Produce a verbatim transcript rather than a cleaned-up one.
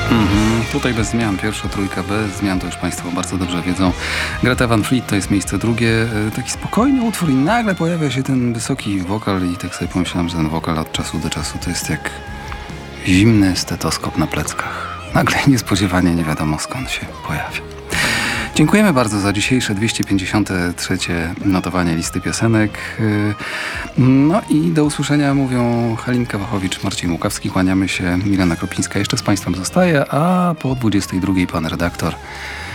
Mhm, tutaj bez zmian, pierwsza trójka bez zmian, to już Państwo bardzo dobrze wiedzą. Greta Van Fleet to jest miejsce drugie, taki spokojny utwór i nagle pojawia się ten wysoki wokal i tak sobie pomyślałem, że ten wokal od czasu do czasu to jest jak zimny stetoskop na pleckach. Nagle niespodziewanie nie wiadomo skąd się pojawia. Dziękujemy bardzo za dzisiejsze dwieście pięćdziesiąte trzecie notowanie listy piosenek. No i do usłyszenia mówią Halinka Wachowicz, Marcin Łukawski. Kłaniamy się, Milena Kropińska jeszcze z Państwem zostaje, a po dwudziestej drugiej pan redaktor